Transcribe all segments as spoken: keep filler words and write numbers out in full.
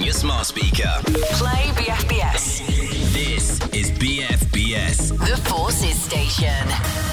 on your smart speaker. Play B F B S. This is B F B S, The Forces Station.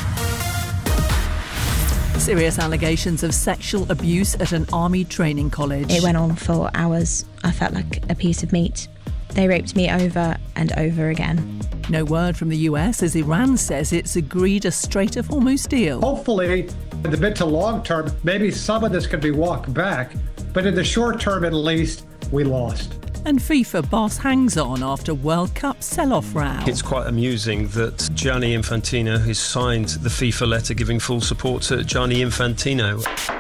Serious allegations of sexual abuse at an army training college. It went on for hours. I felt like a piece of meat. They raped me over and over again. No word from the U S as Iran says it's agreed a Strait of Hormuz deal. Hopefully, in the mid to long term, maybe some of this could be walked back. But in the short term, at least, we lost. And FIFA boss hangs on after World Cup sell-off row. It's quite amusing that Gianni Infantino has signed the FIFA letter giving full support to Gianni Infantino.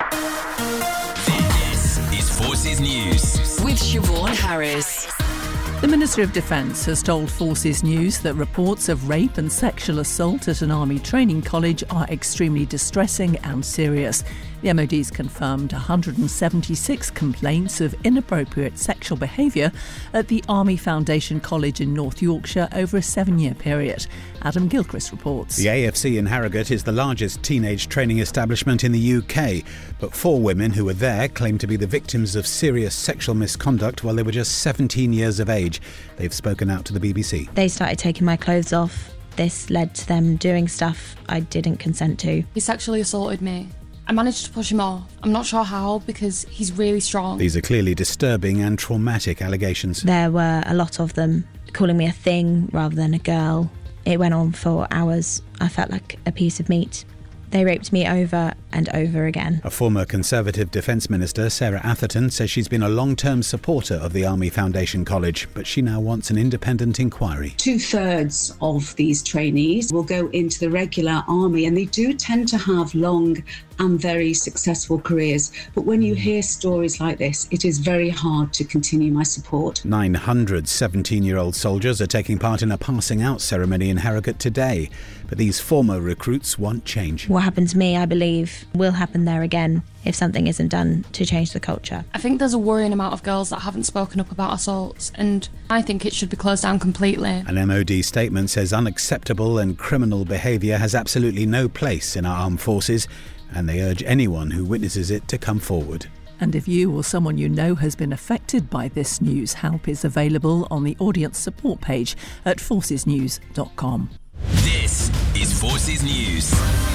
This is Forces News with Siobhan Harris. The Ministry of Defence has told Forces News that reports of rape and sexual assault at an army training college are extremely distressing and serious. The M O D's confirmed one hundred seventy-six complaints of inappropriate sexual behaviour at the Army Foundation College in North Yorkshire over a seven-year period. Adam Gilchrist reports. The A F C in Harrogate is the largest teenage training establishment in the U K, but four women who were there claim to be the victims of serious sexual misconduct while they were just seventeen years of age. They've spoken out to the B B C. They started taking my clothes off. This led to them doing stuff I didn't consent to. He sexually assaulted me. I managed to push him off. I'm not sure how because he's really strong. These are clearly disturbing and traumatic allegations. There were a lot of them, calling me a thing rather than a girl. It went on for hours. I felt like a piece of meat. They raped me over and over again. A former Conservative Defence Minister, Sarah Atherton, says she's been a long-term supporter of the Army Foundation College, but she now wants an independent inquiry. Two-thirds of these trainees will go into the regular army, and they do tend to have long and very successful careers. But when you hear stories like this, it is very hard to continue my support. nine hundred seventeen-year-old soldiers are taking part in a passing out ceremony in Harrogate today. But these former recruits want change. What happened to me, I believe, will happen there again if something isn't done to change the culture. I think there's a worrying amount of girls that haven't spoken up about assaults, and I think it should be closed down completely. An M O D statement says unacceptable and criminal behaviour has absolutely no place in our armed forces, and they urge anyone who witnesses it to come forward. And if you or someone you know has been affected by this news, help is available on the audience support page at forces news dot com. This is Forces News.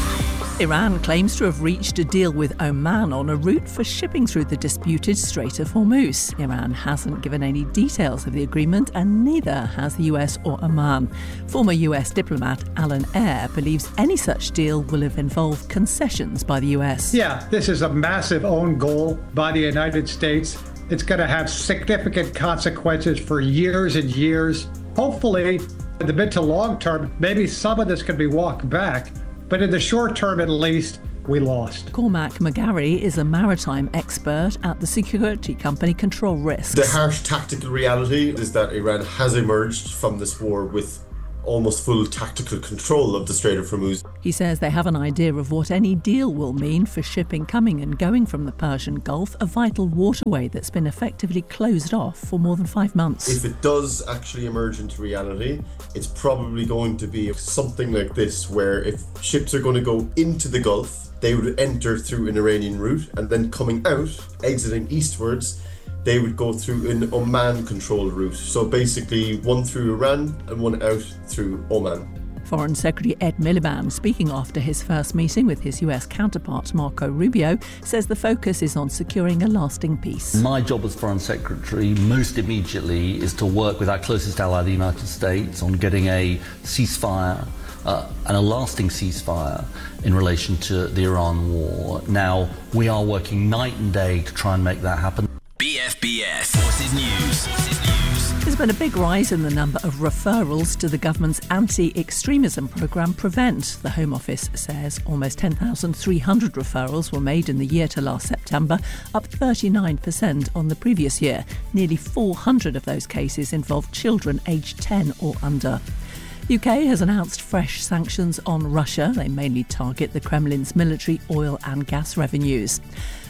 Iran claims to have reached a deal with Oman on a route for shipping through the disputed Strait of Hormuz. Iran hasn't given any details of the agreement, and neither has the U S or Oman. Former U S diplomat Alan Eyre believes any such deal will have involved concessions by the U S. Yeah, this is a massive own goal by the United States. It's going to have significant consequences for years and years. Hopefully, in the mid to long term, maybe some of this can be walked back. But in the short term, at least, we lost. Cormac McGarry is a maritime expert at the security company Control Risks. The harsh tactical reality is that Iran has emerged from this war with almost full tactical control of the Strait of Hormuz. He says they have an idea of what any deal will mean for shipping coming and going from the Persian Gulf, a vital waterway that's been effectively closed off for more than five months. If it does actually emerge into reality, it's probably going to be something like this, where if ships are going to go into the Gulf, they would enter through an Iranian route, and then coming out, exiting eastwards, they would go through an Oman-controlled route. So basically one through Iran and one out through Oman. Foreign Secretary Ed Miliband, speaking after his first meeting with his U S counterpart Marco Rubio, says the focus is on securing a lasting peace. My job as Foreign Secretary most immediately is to work with our closest ally, the United States, on getting a ceasefire Uh, and a lasting ceasefire in relation to the Iran war. Now, we are working night and day to try and make that happen. B F B S Forces News. Forces News. There's been a big rise in the number of referrals to the government's anti-extremism programme Prevent. The Home Office says almost ten thousand three hundred referrals were made in the year to last September, up thirty-nine percent on the previous year. Nearly four hundred of those cases involved children aged ten or under. U K has announced fresh sanctions on Russia. They mainly target the Kremlin's military, oil and gas revenues.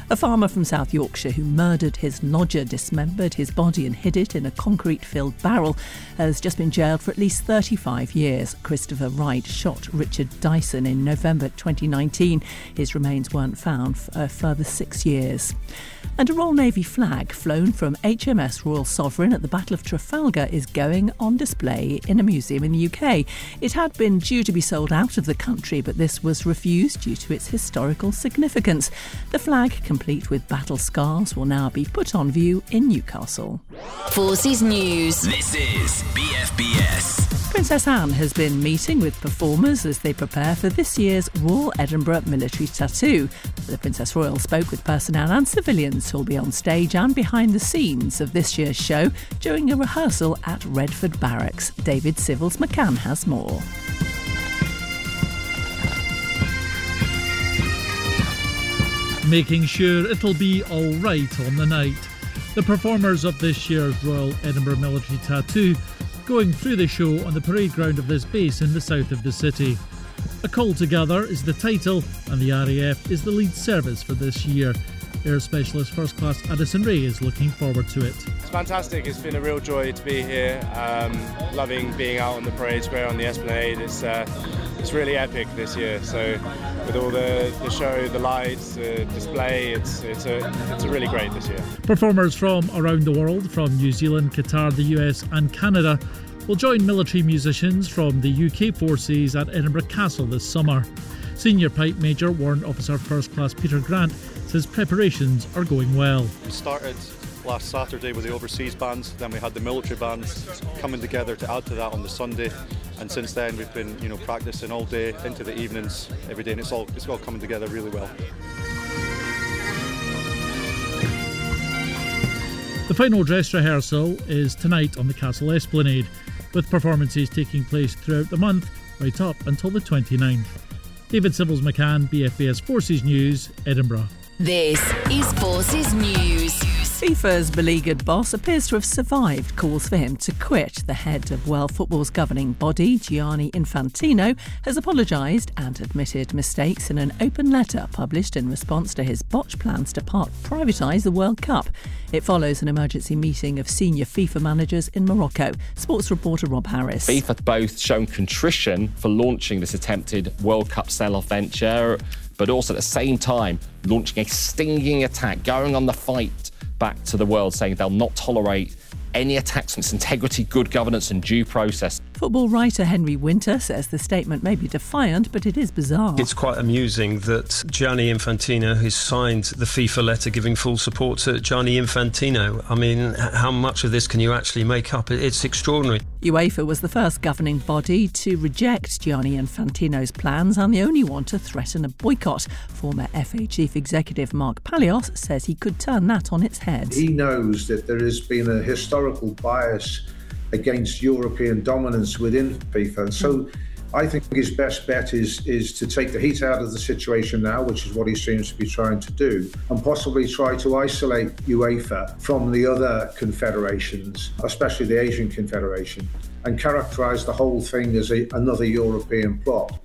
A farmer from South Yorkshire who murdered his lodger, dismembered his body and hid it in a concrete-filled barrel has just been jailed for at least thirty-five years. Christopher Wright shot Richard Dyson in November twenty nineteen. His remains weren't found for a further six years. And a Royal Navy flag flown from H M S Royal Sovereign at the Battle of Trafalgar is going on display in a museum in the U K. It had been due to be sold out of the country, but this was refused due to its historical significance. The flag, complete with battle scars, will now be put on view in Newcastle. Forces News. This is B F B S. Princess Anne has been meeting with performers as they prepare for this year's Royal Edinburgh Military Tattoo. The Princess Royal spoke with personnel and civilians who will be on stage and behind the scenes of this year's show during a rehearsal at Redford Barracks. David Civils McCann has more. Making sure it'll be all right on the night. The performers of this year's Royal Edinburgh Military Tattoo going through the show on the parade ground of this base in the south of the city. A Call Together is the title, and the R A F is the lead service for this year. Air Specialist First Class Addison Ray is looking forward to it. It's fantastic. It's been a real joy to be here. Um, loving being out on the parade square on the Esplanade. It's uh, it's really epic this year. So with all the, the show, the lights, the display, it's it's a it's a really great this year. Performers from around the world, from New Zealand, Qatar, the U S and Canada, will join military musicians from the U K forces at Edinburgh Castle this summer. Senior Pipe Major Warrant Officer First Class Peter Grant says preparations are going well. We started last Saturday with the overseas bands, then we had the military bands coming together to add to that on the Sunday, and since then we've been, you know, practicing all day into the evenings every day, and it's all it's all coming together really well. The final dress rehearsal is tonight on the Castle Esplanade, with performances taking place throughout the month right up until the twenty-ninth. David Civils McCann, B F B S Forces News, Edinburgh. This is Forces News. FIFA's beleaguered boss appears to have survived calls for him to quit. The head of World Football's governing body, Gianni Infantino, has apologised and admitted mistakes in an open letter published in response to his botched plans to part privatise the World Cup. It follows an emergency meeting of senior FIFA managers in Morocco. Sports reporter Rob Harris. FIFA have both shown contrition for launching this attempted World Cup sell-off venture, but also at the same time launching a stinging attack, going on the fight back to the world, saying they'll not tolerate any attacks on its integrity, good governance and due process. Football writer Henry Winter says the statement may be defiant, but it is bizarre. It's quite amusing that Gianni Infantino has signed the FIFA letter giving full support to Gianni Infantino. I mean, how much of this can you actually make up? It's extraordinary. UEFA was the first governing body to reject Gianni Infantino's plans and the only one to threaten a boycott. Former F A Chief Executive Mark Palios says he could turn that on its head. He knows that there has been a historical bias against European dominance within FIFA. So I think his best bet is is to take the heat out of the situation now, which is what he seems to be trying to do, and possibly try to isolate UEFA from the other confederations, especially the Asian Confederation, and characterise the whole thing as a, another European plot.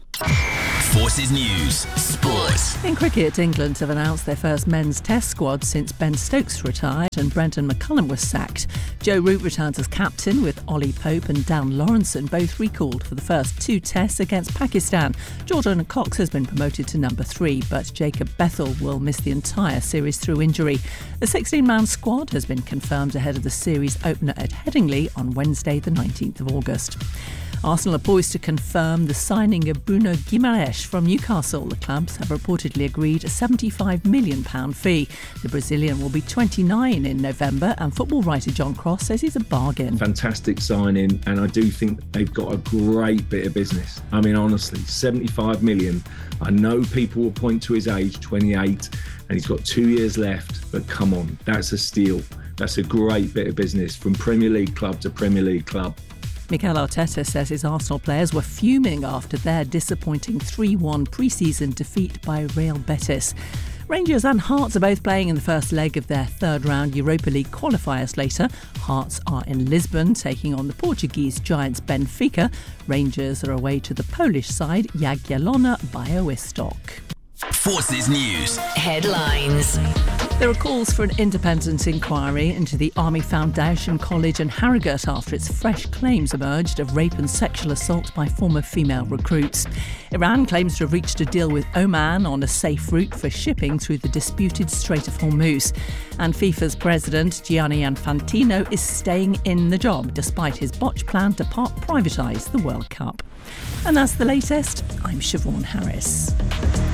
Forces News, Sport. In cricket, England have announced their first men's test squad since Ben Stokes retired and Brendan McCullum was sacked. Joe Root returns as captain, with Ollie Pope and Dan Lawrenson both recalled for the first two tests against Pakistan. Jordan Cox has been promoted to number three, but Jacob Bethel will miss the entire series through injury. The sixteen-man squad has been confirmed ahead of the series opener at Headingley on Wednesday the nineteenth of August. Arsenal are poised to confirm the signing of Bruno Guimaraes from Newcastle. The clubs have reportedly agreed a seventy-five million pounds fee. The Brazilian will be twenty-nine in November, and football writer John Cross says he's a bargain. Fantastic signing, and I do think they've got a great bit of business. I mean, honestly, seventy-five million. I know people will point to his age, twenty-eight, and he's got two years left, but come on, that's a steal. That's a great bit of business from Premier League club to Premier League club. Mikel Arteta says his Arsenal players were fuming after their disappointing three one pre-season defeat by Real Betis. Rangers and Hearts are both playing in the first leg of their third-round Europa League qualifiers later. Hearts are in Lisbon, taking on the Portuguese giants Benfica. Rangers are away to the Polish side Jagiellona Białystok. Forces News. Headlines. There are calls for an independent inquiry into the Army Foundation College in Harrogate after its fresh claims emerged of rape and sexual assault by former female recruits. Iran claims to have reached a deal with Oman on a safe route for shipping through the disputed Strait of Hormuz. And FIFA's president, Gianni Infantino, is staying in the job despite his botched plan to part privatise the World Cup. And that's the latest. I'm Siobhan Harris.